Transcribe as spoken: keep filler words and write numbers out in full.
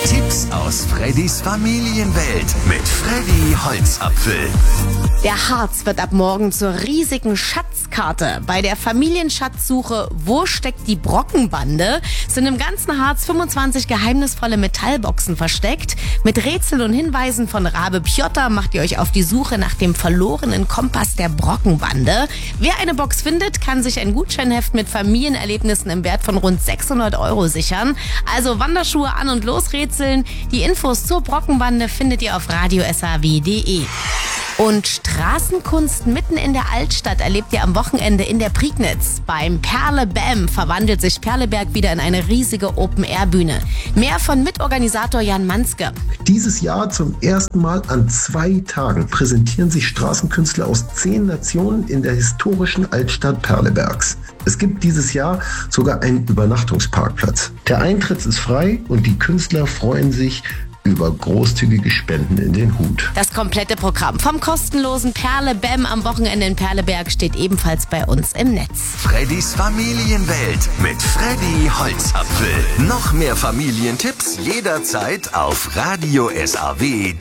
Tipps aus Freddys Familienwelt mit Freddy Holzapfel. Der Harz wird ab morgen zur riesigen Schatzkarte. Bei der Familienschatzsuche Wo steckt die Brockenbande sind im ganzen Harz fünfundzwanzig geheimnisvolle Metallboxen versteckt. Mit Rätseln und Hinweisen von Rabe Pjotta macht ihr euch auf die Suche nach dem verlorenen Kompass der Brockenbande. Wer eine Box findet, kann sich ein Gutscheinheft mit Familienerlebnissen im Wert von rund sechshundert Euro sichern. Also Wanderschuhe an und los rätseln. Die Infos zur Brockenbande findet ihr auf radio s a w punkt d e. Und Straßenkunst mitten in der Altstadt erlebt ihr am Wochenende in der Prignitz. Beim Perle Bam verwandelt sich Perleberg wieder in eine riesige Open-Air-Bühne. Mehr von Mitorganisator Jan Manske. Dieses Jahr zum ersten Mal an zwei Tagen präsentieren sich Straßenkünstler aus zehn Nationen in der historischen Altstadt Perlebergs. Es gibt dieses Jahr sogar einen Übernachtungsparkplatz. Der Eintritt ist frei und die Künstler freuen sich über großzügige Spenden in den Hut. Das komplette Programm vom kostenlosen Perle Bam am Wochenende in Perleberg steht ebenfalls bei uns im Netz. Freddys Familienwelt mit Freddy Holzapfel. Noch mehr Familientipps jederzeit auf radio s a w punkt